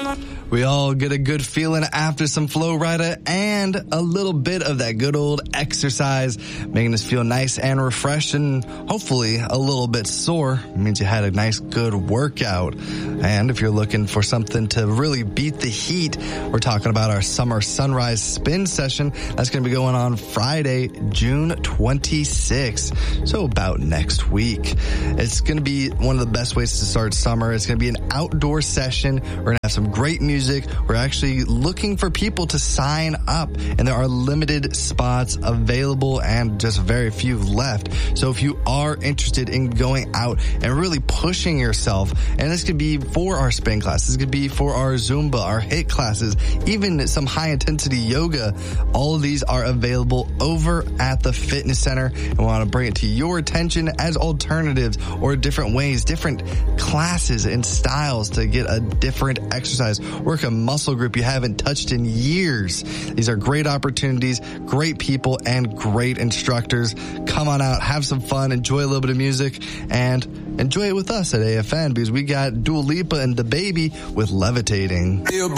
We all get a good feeling after some Flow Rida and a little bit of that good old exercise, making us feel nice and refreshed and hopefully a little bit sore. It means you had a nice good workout. And if you're looking for something to really beat the heat, we're talking about our summer sunrise spin session. That's going to be going on Friday, June 26th. So about next week. It's going to be one of the best ways to start summer. It's going to be an outdoor session. We're going to have some great music. We're actually looking for people to sign up, and there are limited spots available and just very few left. So if you are interested in going out and really pushing yourself, and this could be for our spin class, this could be for our Zumba, our HIIT classes, even some high intensity yoga, all of these are available over at the fitness center, and we want to bring it to your attention as alternatives or different ways, different classes and styles to get a different exercise. Work a muscle group you haven't touched in years. These are great opportunities, great people, and great instructors. Come on out, have some fun, enjoy a little bit of music, and enjoy it with us at AFN, because we got Dua Lipa and DaBaby with Levitating.